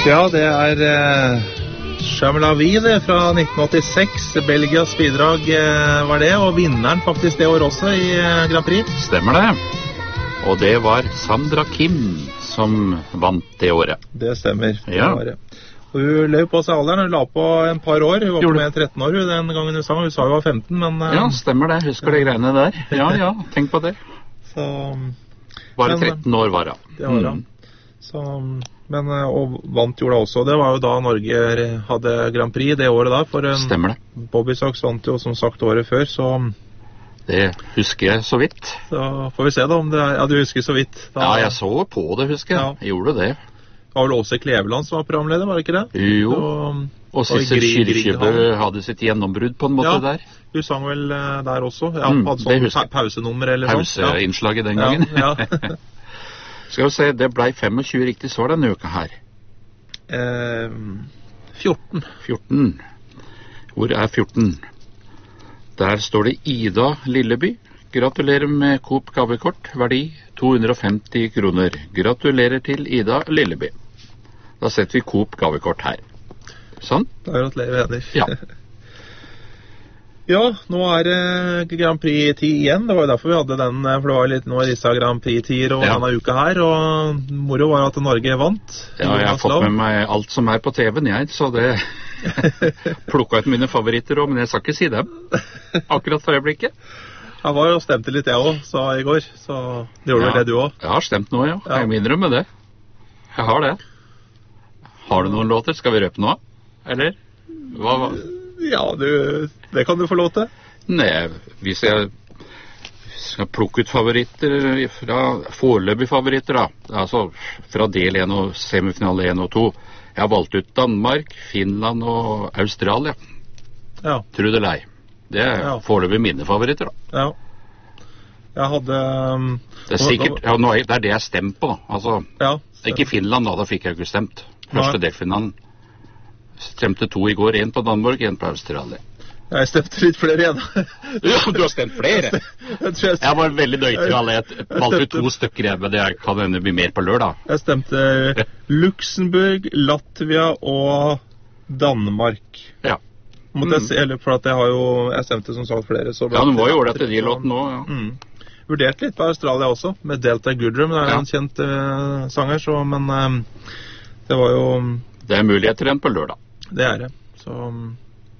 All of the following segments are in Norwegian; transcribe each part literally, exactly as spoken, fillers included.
Ja, det er eh, Chamelavi det fra nitten åttiseks. Belgias bidrag eh, var det, og vinneren faktisk det år også i eh, Grand Prix. Stemmer det. Og det var Sandra Kim som vant det året. Det stemmer. Ja. Det var det. Og hun løp på seg alderen, hun la på en par år. Hun var Gjorde. på med tretten år hun, den gangen hun sang. Hun sa hun var femten, men... eh, Ja, stemmer det. Husker de greiene der. Ja, ja, tenk på det. Så... Bare Men, tretten år var det. Det var han. Så... Men, eh, og vant gjorde det også. Det var jo da Norge hadde Grand Prix det året da. For en, Stemmer det. Bobby Sox vant jo som sagt året før, så, Det husker jeg så vidt. så får vi se da om det er... Ja, du husker så vidt. Da, Ja, jeg så på det, husker jeg. Ja. Jeg gjorde det. Det var vel Åse Kleveland som var programleder, var det ikke det? Jo. Og, Og Sissel Grieg- Kyrkjebø Grieghallen. hadde sitt gjennombrudd på en måte Ja. der. Hun sang vel eh, der også. Ja, Mm, hadde det sånn husker jeg. pa pausenummer eller sånt. Pauseinnslaget den gangen. Ja, ja. Skal vi se, det ble tjuefem riktig svar denne uka her. Eh, fjorten. fjorten. Hvor er fjorten? Der står det Ida Lilleby. Gratulerer med Coop gavekort. Verdi to hundre og femti kroner. Gratulerer til Ida Lilleby. Da setter vi Coop gavekort her. Sånn? Da gratulerer venner. Ja. Ja, nå er det Grand Prix-tid igjen. Det var jo derfor vi hadde den, eh, for det var litt nå disse Grand Prix-tider og Ja. denne uka her, og moro var at Norge vant. Ja, jeg har fått med meg alt som er på T V-en, jeg, så det plukket ut mine favoritter også, men jeg skal ikke si dem akkurat for øyeblikket. Jeg var jo og stemte litt jeg også, så i går, så det gjorde Ja. vel det du også. Jeg har stemt nå, ja. Ja. Jeg må innrømme det. Jeg har det. Har du noen låter? Skal vi røpe noe? Eller? Hva, hva? Ja, du, det kan du få lov til. Nei, hvis jeg skal plukke ut favoritter fra foreløpig favoritter, da. Altså fra del én og semifinale én og to. Jeg har valgt ut Danmark, Finland og Australia. Ja, Tro det eller ei. Det er Ja. foreløpig mine favoritter, da. ja. Jeg hadde... um, Det er sikkert, ja, nå er- det er det jeg stemmer på, da. Altså, Ja, ikke Finland, da. Da fikk jeg jo ikke stemt. Første Nei. delfinalen. Stemte to i går. Én på Danmark, én på Australia. jeg stemte litt flere igjen. Ja, du har stemt flere! Jeg tror jeg, Jeg var veldig nøytral. Jeg valgte ut to stykker, jeg, men det kan hende bli mer på lørdag. jeg stemte Luxemburg, Latvia og Danmark. Ja. Måtte jeg se, eller for at jeg har jo Jeg stemte som sagt flere, så Ja, du må jo gjøre det til de låtene nå, ja. Mm. Vurderte litt på Australia også, med Delta Goodrum. Det er jo Ja. en kjent eh, sanger, så, men eh, det var jo Det er muligheter igjen på lørdag. Det er det. Så um,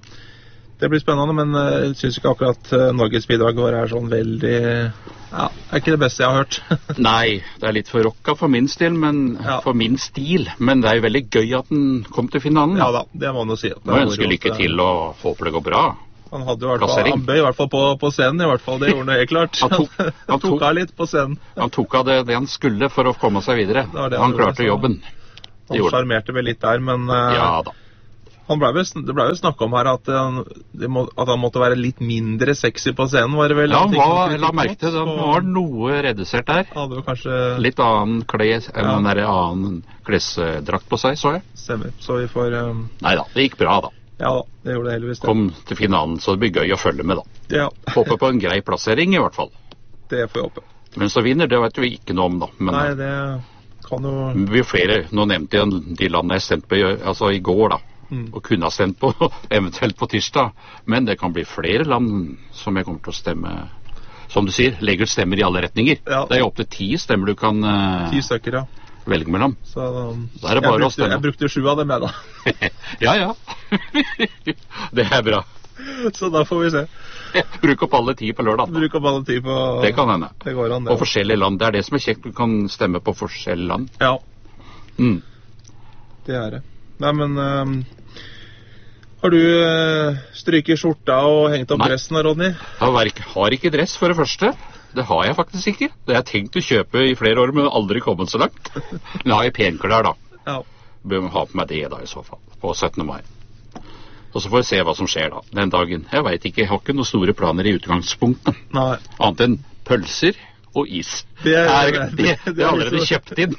det blir spennende, men uh, jeg syns ikke akkurat uh, Norges bidrag vår er sånn veldig Ja, er ikke det beste jeg har hørt. Nei, det er litt for rocka for min stil, men Ja. for min stil. Men det er jo veldig gøy at den kom til finalen. Ja da, det må man jo si. Må ønske lykke til og håper det går bra. Han hadde jo i hvert fall, Plassering. han bøy i hvert fall på, på scenen, i hvert fall. Det gjorde han helt klart. Han tok- han han tok tok- av litt på scenen. Han tok av det, det han skulle for å komme seg videre. var det han Han gjorde, klarte så- jobben. Han Det gjorde han. sjarmerte vel litt der, men uh, Ja da. han ble vel, sn- det ble jo snakka om her at, han, det må, at han måtte være litt mindre sexy på scenen, var det vel? Ja, han han fikk var, noe la kritikk merke til det. mot, Han så var noe redusert der. Han hadde jo kanskje Litt annen kles, enn Ja. den der annen klesdrakt på seg, så jeg. Stemmer. Så vi får um, Nei da, det gikk bra, da. Ja da, det gjorde det heldigvis. Det. Kom til finalen, så det blir gøy å følge med, da. Ja, Håper på en grei plassering, i hvert fall. det får vi håpe. Men så vinner, det vet vi ikke noe om, da. Men Nei, det kan jo det blir flere. Nå nevnte jeg de landene jeg stemte på i- altså i går, da. Mm. Og kunne ha stemt på, eventuelt på tirsdag. Men det kan bli flere land som jeg kommer til å stemme. Som du sier, legger ut stemmer i alle retninger. Ja. Det er jo opp til ti stemmer du kan eh, ti stykker, ja. velge mellom. Så um, Da er det jeg bare å brukte, stemme. Jeg brukte sju av dem, jeg, da. Ja, ja. Det er bra. Så da får vi se. Bruk opp alle ti på lørdag. Da. Bruk opp alle ti på Det kan hende. Det går an, det. På forskjellige land. Det er det som er kjekt. Du kan stemme på forskjellige land. Ja, Mm. det er det. Nei, men um, har du uh, stryket skjorta og hengt opp Nei. dressen da, Rodney? Jeg har ikke- har ikke dress, for det første. Det har jeg faktisk ikke. Det har jeg tenkt å kjøpe i flere år, men aldri kommet så langt. Men jeg har jo penklær, da. Ja. Bør ha på meg det, da, i så fall. På syttende mai. Og så får vi se hva som skjer, da, den dagen. Jeg veit ikke. Jeg har ikke noen store planer i utgangspunktet. Nei. Annet enn pølser og is. Det er- er, det- det, det det er er allerede liksom- kjøpt inn.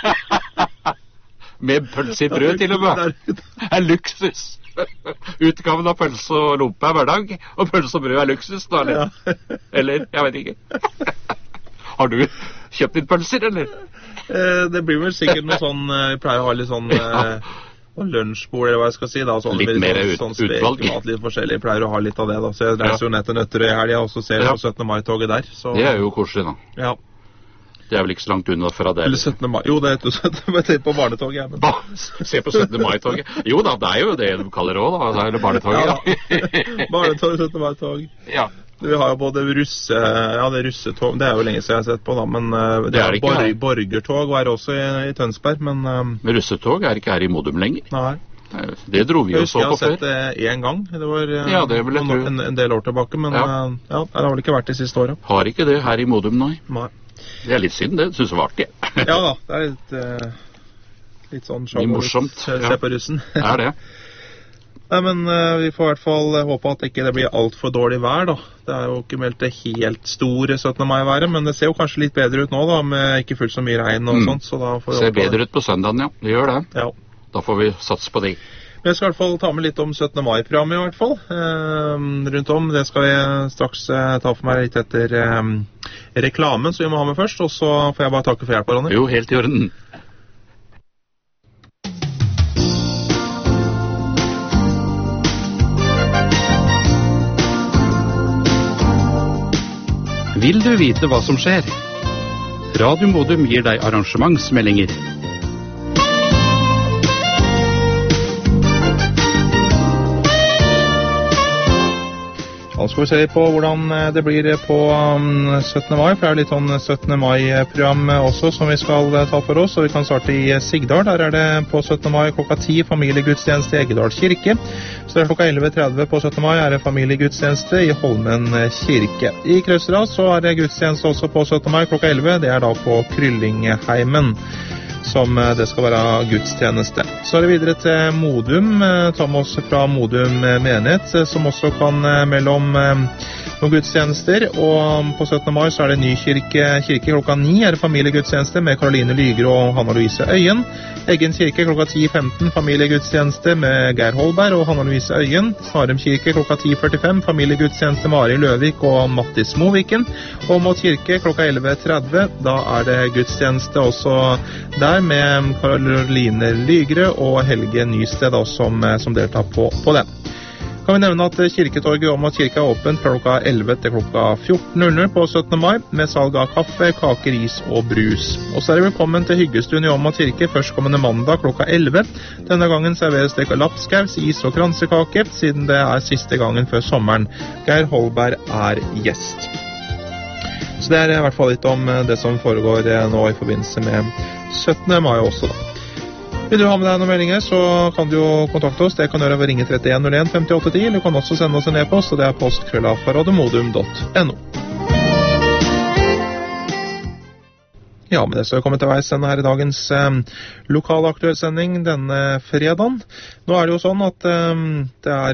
Med pølse i brød, til og med. Det er luksus. Utgaven av pølse og lompe er hverdag, og pølse og brød er luksus, da, eller? Ja. Eller? Jeg vet ikke. Har du kjøpt inn pølser, eller? Eh, Det blir vel sikkert noe sånn, eh, vi pleier å ha litt sånn eh, noe lunsjbord, eller hva jeg skal si da. Sånn, Litt veldig mer sånn, ut- sånn utvalg. spekemat, litt forskjellig. Jeg pleier å ha litt av det da. Så jeg reiser jo ned til Nøtterøy i helgen, og så ser jeg Ja. på syttende mai-toget der. Så, Det er jo koselig, da. ja. Det er vel ikke så langt unna fra der. Eller syttende mai. Jo, det heter jo syttende mai. Jeg tenkte på barnetoget, jeg, men... Ba, se på syttende mai-toget. Jo da, det er jo det de kaller det også, da. Det er barnetoget. Ja, barnetog, syttende mai-tog. Ja. Vi har jo både russe, ja, det er russetog, det er jo lenge siden jeg har sett på da, men uh, det, Det er er det ikke bor, her. borgertog var også i, i Tønsberg, men um, Men russetog er ikke her i Modum lenger. nei. Det dro vi Jeg jo husker så jeg på har sett før. det en gang, det var uh, Ja, det vil jeg noen- tro. en, en del år tilbake, men Ja. uh, ja, det har vel ikke vært de siste årene. Har ikke det her i Modum, nei. Nei. Det er litt synd, det. Synes jeg var artig. Ja da, det er litt, uh, litt sånn show. Litt og morsomt, litt, uh, ja. Se på russen. Det er det. Nei, men uh, vi får i hvert fall uh, håpe at ikke det blir alt for dårlig vær da. Det er jo ikke meldt det helt store syttende mai-været, men det ser jo kanskje litt bedre ut nå da, med ikke fullt så mye regn og Mm. sånt, så da får vi Ser håpe det. bedre ut på søndagen, ja. Det gjør det. Ja. Da får vi satse på det. Men jeg skal i hvert fall ta med litt om syttende mai-programmet i hvert fall. Eh, rundt om, det skal jeg straks eh, ta for meg litt etter eh, reklamen, som vi må ha med først, og så får jeg bare takke for hjelp, Ronny. Jo, helt i orden. Vil du vite hva som skjer? Radio Modum gir deg arrangementsmeldinger. Nå skal vi se på hvordan eh, det blir på um, syttende mai, for det er litt sånn syttende mai-program også som vi skal eh, ta for oss, og vi kan starte i eh, Sigdal. Der er det på syttende mai klokka ti familiegudstjeneste i Eggedal kirke. Så det er klokka elleve tretti på syttende mai er det familiegudstjeneste i Holmen eh, kirke. I Krøsras så er det gudstjeneste også på syttende mai klokka elleve, det er da på Kryllingheimen, som eh, det skal være gudstjeneste. Så er det videre til Modum, eh, ta med oss fra Modum eh, menighet, eh, som også kan eh, mellom eh, noen gudstjenester, og på syttende mai så er det Nykirke kirke klokka ni, er det familiegudstjeneste med Karoline Lygre og Hanna-Louise Øyen. Eggen kirke klokka ti femten, familiegudstjeneste med Geir Holberg og Hanna-Louise Øyen. Snarum kirke klokka ti førtifem, familiegudstjeneste med Ari Løvik og Mattis Moviken. Åmot kirke klokka elleve tretti, da er det gudstjeneste også der med Karoline Lygre og Helge Nysted da, som, som deltar på, på den. Kan vi nevne at Kirketorget Åmot kirke er åpent fra klokka elleve til klokka fjorten på syttende mai, med salg av kaffe, kaker, is og brus. Og så er det velkommen til hyggestuen i Åmot kirke førstkommende mandag klokka elleve. Denne gangen serveres det lapskaus, is og kransekake, siden det er siste gangen før sommeren. Geir Holberg er gjest. Så det er i hvert fall litt om det som foregår nå i forbindelse med syttende mai også da. Vil du ha med deg noen meldinger, så kan du jo kontakte oss. Det kan gjøre ved ringe trettien null en femtiåtte ti, eller du kan også sende oss en e-post, og det er postkrøllafa radiomodum punktum no. Ja, med det så er vi kommet til veis ende her i dagens eh, lokale aktuell sending denne fredagen. Nå er det jo sånn at eh, det er